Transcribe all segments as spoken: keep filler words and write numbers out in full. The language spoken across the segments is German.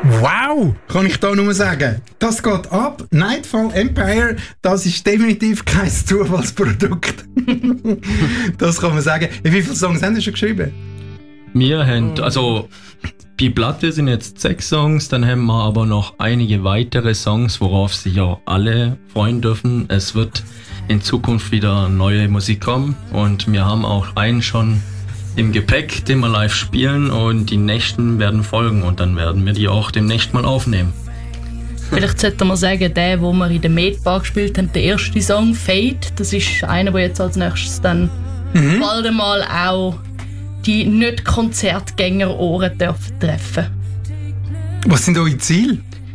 Wow, kann ich da nur sagen. Das geht ab. Nightfall Empire, das ist definitiv kein Zufallsprodukt. Das kann man sagen. Wie viele Songs haben Sie schon geschrieben? Wir haben, also die Platte sind jetzt sechs Songs, dann haben wir aber noch einige weitere Songs, worauf sich ja alle freuen dürfen. Es wird in Zukunft wieder neue Musik kommen und wir haben auch einen schon im Gepäck, den wir live spielen, und die nächsten werden folgen und dann werden wir die auch demnächst mal aufnehmen. Vielleicht sollte man sagen, der, wo wir in der Medbar gespielt haben, der erste Song, Fate, das ist einer, der jetzt als nächstes dann mhm. bald einmal auch die Nicht-Konzertgänger-Ohren dürfen treffen. Was sind eure Ziele?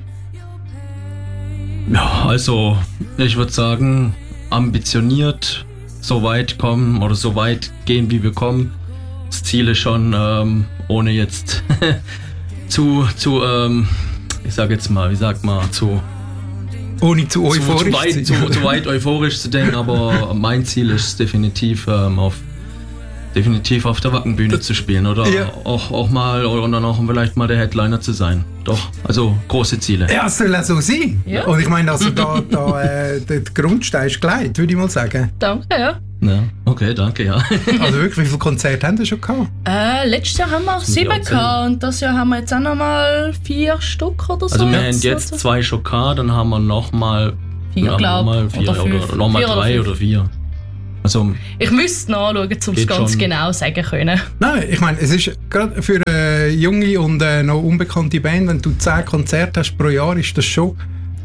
Ja, also ich würde sagen, ambitioniert so weit kommen oder so weit gehen, wie wir kommen. Das Ziel ist schon, ähm, ohne jetzt zu, zu ähm, ich sag jetzt mal, wie sagt man, zu ohne zu euphorisch zu, zu, weit, zu, zu weit euphorisch zu denken, aber mein Ziel ist definitiv ähm, auf definitiv auf der Wackenbühne zu spielen oder ja. auch, auch mal oder dann auch vielleicht mal der Headliner zu sein. Doch, also große Ziele. Ja, es soll auch so sein. Ja. Und ich meine, also da, da äh, der Grundstein ist gelegt, würde ich mal sagen. Danke, ja. Ja, okay, danke, ja. Also wirklich, wie viele Konzerte haben Sie schon gehabt? Äh, letztes Jahr haben wir sieben gehabt und das Jahr haben wir jetzt auch nochmal vier Stück oder so. Also wir haben jetzt so. zwei schon gehabt, dann haben wir nochmal vier, glaube ich. Oder, oder nochmal drei oder, oder vier. Also, ich müsste nachschauen, um es ganz schon. genau sagen können. Nein, ich meine, es ist gerade für eine junge und äh, noch unbekannte Band, wenn du zehn Konzerte hast pro Jahr, ist das schon,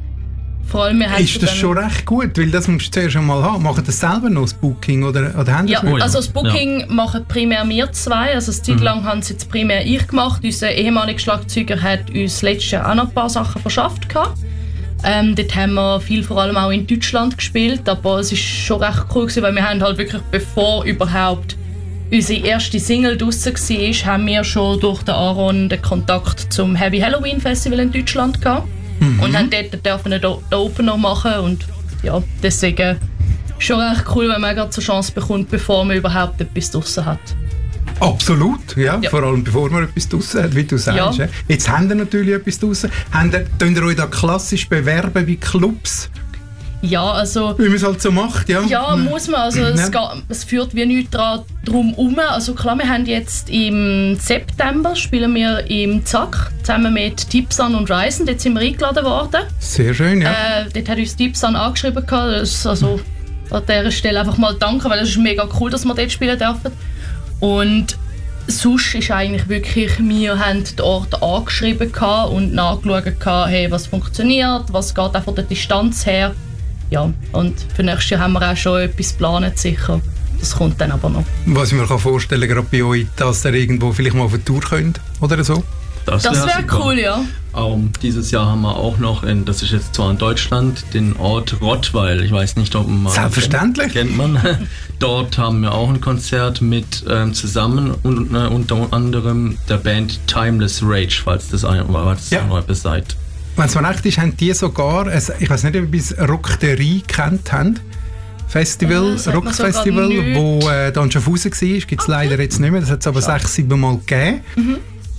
Vor allem, wir ist das schon recht gut, weil das musst du zuerst einmal haben. Machen das selber noch, das Booking, oder, oder haben ja, das also das Booking ja. machen primär wir zwei, also eine Zeit mhm. lang haben es jetzt primär ich gemacht. Unser ehemaliger Schlagzeuger hat uns letztes Jahr auch noch ein paar Sachen verschafft gehabt. Ähm, dort haben wir viel vor allem auch in Deutschland gespielt, aber es war schon recht cool gewesen, weil wir haben halt wirklich, bevor überhaupt unsere erste Single draussen war, haben wir schon durch den Aaron den Kontakt zum Heavy Halloween Festival in Deutschland gehabt mhm. und haben dort dürfen den Opener machen und ja, deswegen schon recht cool, wenn man gerade so eine Chance bekommt, bevor man überhaupt etwas draussen hat. Absolut, ja. ja. Vor allem bevor man etwas draussen hat, wie du sagst. Ja. Jetzt haben wir natürlich etwas draussen. Könnt ihr euch da klassisch bewerben wie Clubs? Ja, also... Wie man es halt so macht, ja. Ja, muss man. Also, ja. es, geht, es führt wie nichts dran drum herum. Also klar, wir haben jetzt im September spielen wir im Zack zusammen mit Tipsan und Ryzen. Dort sind wir eingeladen worden. Sehr schön, ja. Äh, dort hat uns Tipsan angeschrieben. Das, also an dieser Stelle einfach mal danken, weil es ist mega cool, dass wir dort spielen dürfen. Und sonst ist eigentlich wirklich, wir haben den Ort angeschrieben und nachgeschaut, hey, was funktioniert, was geht auch von der Distanz her. Ja, und für nächstes Jahr haben wir auch schon etwas geplant, sicher. Das kommt dann aber noch. Was ich mir vorstellen kann, gerade bei euch, dass ihr irgendwo vielleicht mal auf eine Tour könnt oder so? Das, das wäre wär cool, ja. Um, dieses Jahr haben wir auch noch, in, das ist jetzt zwar in Deutschland, den Ort Rottweil. Ich weiß nicht, ob man Selbstverständlich. Kennt, kennt man. Dort haben wir auch ein Konzert mit ähm, zusammen und äh, unter anderem der Band Timeless Rage, falls das ein, falls ja. noch etwas seid. Wenn es mir recht ist, haben die sogar, ein, ich weiß nicht, ob ihr das Rockterie kennt haben. Festival, ja, Rockfestival, so wo äh, dann schon Fusen war, gibt es okay. leider jetzt nicht mehr. Das hat es aber Schade. sechs, sieben Mal gegeben. Mhm.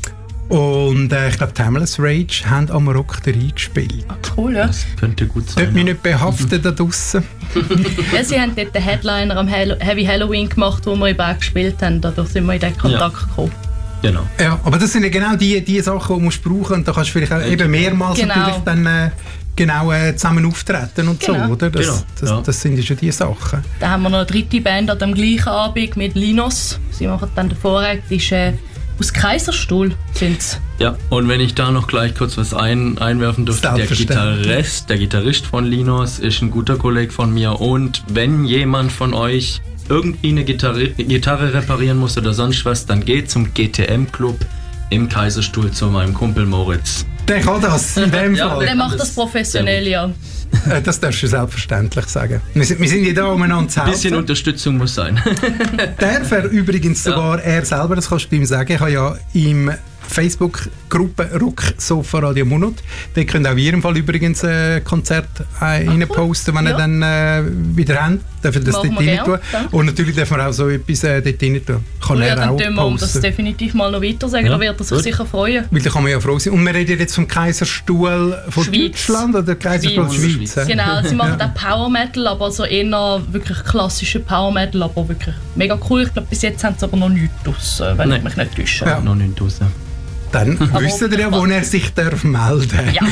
Und äh, ich glaube, Timeless Rage haben am Rockterie gespielt. Ah, cool, ja. Das könnte gut sein. Dort mich nicht behaftet da draussen. Ja, sie haben dort den Headliner am Heavy Halloween gemacht, wo wir eben auch gespielt haben. Dadurch sind wir in den Kontakt ja. gekommen. Genau. Ja, aber das sind ja genau die, die Sachen, die du brauchen und da kannst du vielleicht auch eben mehrmals genau. natürlich dann äh, genau äh, zusammen auftreten und genau. so, oder? Das, genau. das, ja. das sind ja schon die Sachen. Dann haben wir noch eine dritte Band an dem gleichen Abend mit Linus. Sie machen dann den Vorrang, die ist äh, aus Kaiserstuhl sind's. Ja, und wenn ich da noch gleich kurz was ein, einwerfen dürfte, der Gitarrist, der Gitarrist von Linus ist ein guter Kollege von mir und wenn jemand von euch irgendwie eine Gitarre, Gitarre reparieren muss oder sonst was, dann geht zum G T M-Club im Kaiserstuhl zu meinem Kumpel Moritz. Der kann das, in dem ja, Fall. Der, der macht das professionell, ja. Das darfst du selbstverständlich sagen. Wir sind, wir sind ja da, um einander zu helfen. Ein bisschen Unterstützung muss sein. Darf er übrigens sogar, ja. er selber, das kannst du ihm sagen, ich habe ja im Facebook-Gruppe Rocksofa Radio Monat. Da könnt auch ihr im Fall übrigens ein äh, Konzert äh, reinposten, wenn ja. ihr dann äh, wieder habt. Dürfen das dort rein tun. Und natürlich dürfen wir auch so etwas äh, dort rein tun. Kann oh, er ja, auch dann tun wir das definitiv mal noch weiter sagen, ja. Da wird er sich gut. Sicher freuen. Weil da kann man ja froh sein. Und wir reden jetzt vom Kaiserstuhl von Schweiz. Deutschland oder Kaiserstuhl Schweiz. Schweiz. Genau, sie machen ja. auch Power Metal, aber so eher wirklich klassische Power Metal, aber wirklich mega cool. Ich glaube, bis jetzt haben sie aber noch nichts draus, wenn Nein. ich mich nicht täusche. Ja. Noch nichts draus. Dann wisst ihr ja, wo er sich darf melden. Ja.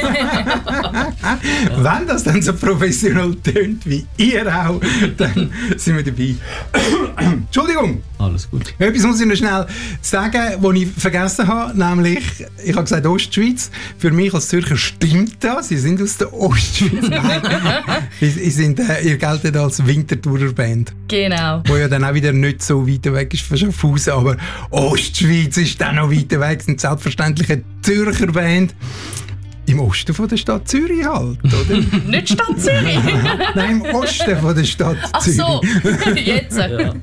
Wenn das dann so professionell tönt wie ihr auch, dann sind wir dabei. Entschuldigung. Alles gut. Etwas muss ich noch schnell sagen, was ich vergessen habe, nämlich, ich habe gesagt Ostschweiz. Für mich als Zürcher stimmt das. Sie sind aus der Ostschweiz. Nein, ihr, sind, äh, ihr geltet als Winterthurer Band. Genau. Wo ja dann auch wieder nicht so weit weg ist von Schaffhausen, aber Ostschweiz ist dann noch weiter weg. Sind selbstverständlich eine Zürcher Band. Im Osten von der Stadt Zürich halt, oder? Nicht Stadt Zürich? Nein, im Osten von der Stadt Ach Zürich. Ach so, jetzt. Ja,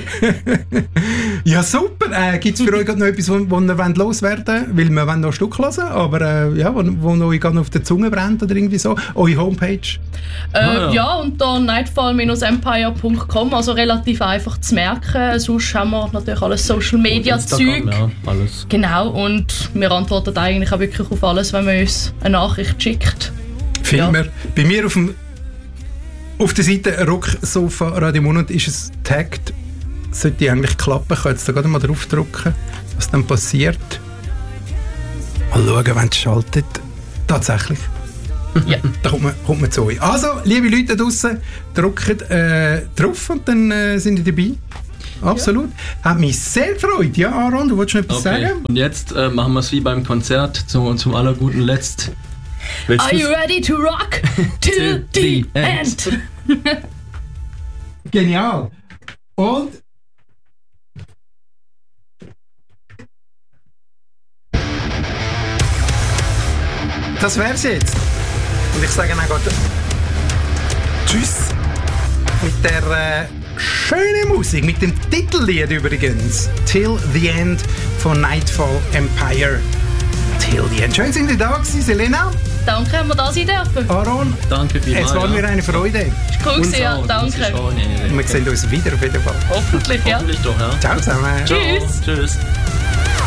ja super. Äh, Gibt es für euch noch etwas, wo, wo ihr loswerden wollt? Weil wir wollen noch ein Stück hören, aber äh, ja, wo, wo euch gerade auf der Zunge brennt oder irgendwie so. Eure Homepage? Äh, ah, ja. ja, unter nightfall dash empire punkt com, also relativ einfach zu merken. Sonst haben wir natürlich alles Social-Media-Zeug. Ja, alles. Genau, und wir antworten eigentlich auch wirklich auf alles, wenn wir uns eine Nachricht schickt. Finden ja. wir. Bei mir auf, dem, auf der Seite Rocksofa Radio Monat ist es tagged. Sollte eigentlich klappen. Ich kann jetzt da gerade mal draufdrücken, was dann passiert. Mal schauen, wenn es schaltet. Tatsächlich. Ja. Da kommt man, kommt man zu euch. Also, liebe Leute da draussen, drückt äh, drauf und dann äh, sind ihr dabei. Absolut. Ja. Hat mich sehr gefreut. Ja, Aaron, du wolltest noch etwas okay. sagen? Und jetzt äh, machen wir es wie beim Konzert zum, zum allerguten Letzt. Willst Are you ready to rock to the end? Genial. Und das wär's jetzt. Und ich sage dann gerade Tschüss mit der äh, schönen Musik, mit dem Titellied übrigens. Till the End von Nightfall Empire. Till the End. Schön sind ihr da gewesen, Selena. Danke, haben wir da sein dürfen. Aaron. Danke vielmals. Es war mir eine Freude. Ist cool gewesen, ja, danke. Und wir sehen uns wieder auf jeden Fall. Hoffentlich, ja. Hoffentlich doch, ja. Ciao zusammen. Tschüss. Ciao. Tschüss.